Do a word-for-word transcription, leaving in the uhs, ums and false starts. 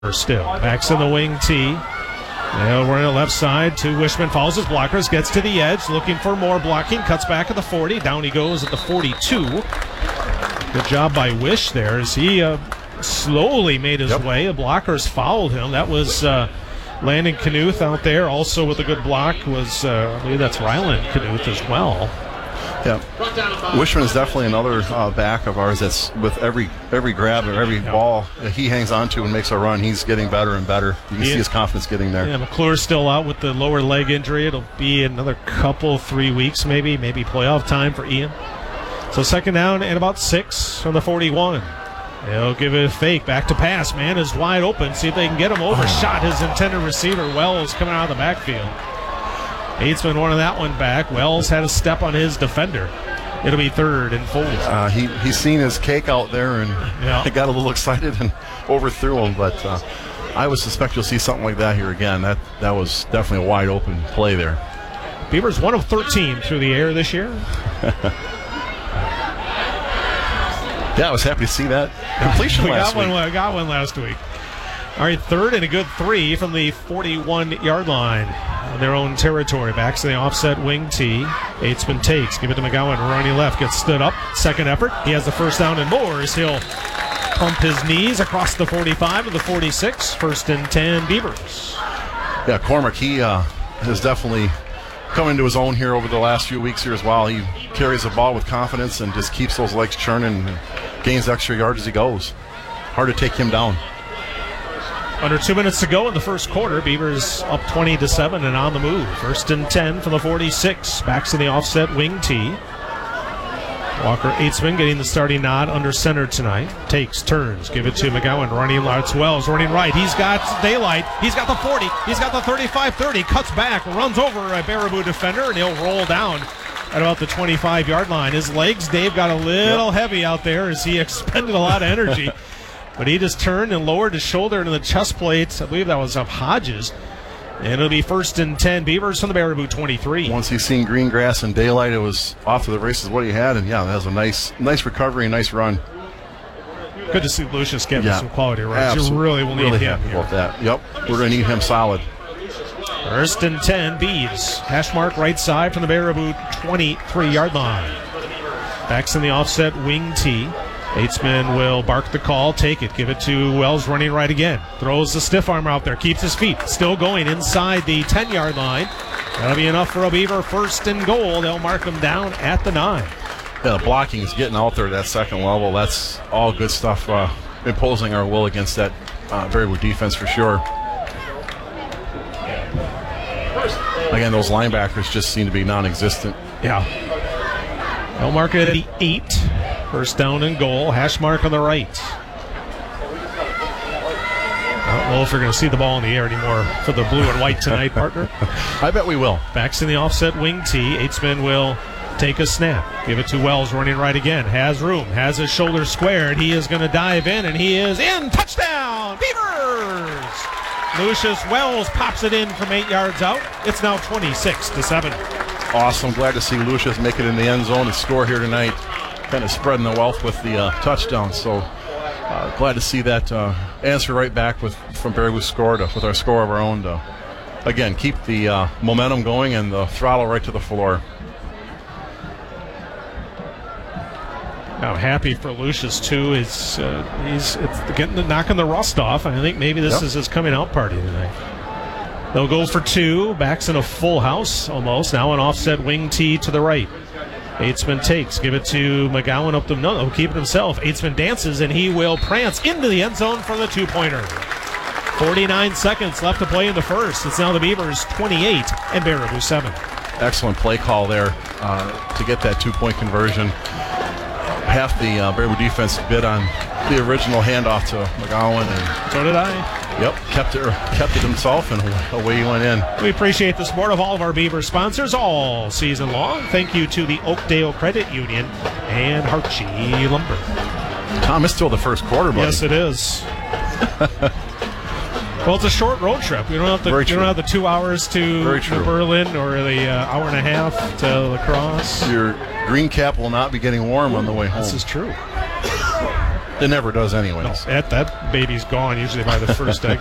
Still backs in the wing T. Now we're on the left side to Wishman, follows his blockers, gets to the edge, looking for more blocking, cuts back at the forty, down he goes at the forty-two. Good job by Wish there as he uh, slowly made his yep. way. The blockers fouled him. That was uh, Landon Knuth out there. Also with a good block was, uh, I believe that's Ryland Knuth as well. Yeah, Wishman is definitely another uh, back of ours that's with every every grab or every yeah. ball that he hangs on to and makes a run, he's getting better and better. You can yeah. see his confidence getting there. Yeah, McClure's still out with the lower leg injury. It'll be another couple, three weeks maybe, maybe playoff time for Ian. So second down and about six from the forty-one. They'll give it a fake. Back to pass. Man is wide open. See if they can get him. Overshot his intended receiver. Wells coming out of the backfield. Aitzman wanted that one back. Wells had a step on his defender. It'll be third and four. Uh, he he's seen his cake out there and yeah. got a little excited and overthrew him. But uh, I would suspect you'll see something like that here again. That that was definitely a wide open play there. Beavers one of thirteen through the air this year. Yeah, I was happy to see that completion we last got week. One, we got one last week. All right, third and a good three from the forty-one-yard line. On their own territory. Backs to the offset wing T. Aitzman takes. Give it to McGowan. Running left. Gets stood up. Second effort. He has the first down and more as he'll pump his knees across the forty-five to the forty-six. First and ten Beavers. Yeah, Cormac, he uh, has definitely come into his own here over the last few weeks here as well. He carries the ball with confidence and just keeps those legs churning and gains extra yards as he goes. Hard to take him down. Under two minutes to go in the first quarter. Beavers up twenty to seven and on the move. First and ten from the forty-six. Backs to the offset wing T. Walker Aitzman getting the starting nod under center tonight. Takes, turns, give it to McGowan. Running left, Wells running right. He's got daylight. He's got the forty. He's got the thirty-five thirty. Cuts back, runs over a Baraboo defender, and he'll roll down at about the twenty-five-yard line. His legs, Dave, got a little yep. heavy out there as he expended a lot of energy. But he just turned and lowered his shoulder into the chest plate. I believe that was of Hodges. And it'll be first and ten Beavers from the Baraboo twenty-three. Once he's seen green grass and daylight, it was off to the races what he had. And, yeah, that was a nice nice recovery and nice run. Good to see Lucius getting yeah. some quality runs. You really will need really him happy here. About that. Yep, we're going to need him solid. First and ten Beavs. Hash mark right side from the Baraboo twenty-three-yard line. Backs in the offset wing T. Aitzman will bark the call, take it, give it to Wells running right again. Throws the stiff arm out there, keeps his feet, still going inside the ten-yard line. That'll be enough for a Beaver first and goal. They'll mark him down at the nine. Yeah, the blocking is getting out there at that second level. That's all good stuff, uh, imposing our will against that uh, Baraboo defense for sure. Again, those linebackers just seem to be non-existent. Yeah. They'll mark it at the eight. First down and goal. Hash mark on the right. I don't know if we're going to see the ball in the air anymore for the blue and white tonight, partner. I bet we will. Backs in the offset wing T. Aitzman will take a snap. Give it to Wells running right again. Has room. Has his shoulder squared. He is going to dive in, and he is in. Touchdown! Beavers! Lucius Wells pops it in from eight yards out. It's now twenty-six to seven. Awesome. Glad to see Lucius make it in the end zone and score here tonight. Kind of spreading the wealth with the uh, touchdown. So uh, glad to see that uh, answer right back with from Baraboo score to, with our score of our own to, again, keep the uh, momentum going and the throttle right to the floor. I'm happy for Lucius, too. It's, uh, he's it's getting the, knocking the rust off. I think maybe this yep. is his coming out party tonight. They'll go for two. Backs in a full house almost. Now an offset wing T to the right. Aitzman takes, give it to McGowan up the no, no, keep it himself. Aitzman dances, and he will prance into the end zone for the two-pointer. forty-nine seconds left to play in the first. It's now the Beavers twenty-eight and Baraboo seven. Excellent play call there uh, to get that two-point conversion. Half the uh, Baraboo defense bid on the original handoff to McGowan, and so did I. Yep, kept it kept it himself, and away he went in. We appreciate the support of all of our Beaver sponsors all season long. Thank you to the Oakdale Credit Union and Harchie Lumber. Tom, it's still the first quarter, buddy. Yes, it is. Well, it's a short road trip. You don't have the you don't have the two hours to, to Berlin or the uh, hour and a half to La Crosse. Your green cap will not be getting warm on the way home. This is true. It never does, anyways. No, that, that baby's gone usually by the first egg.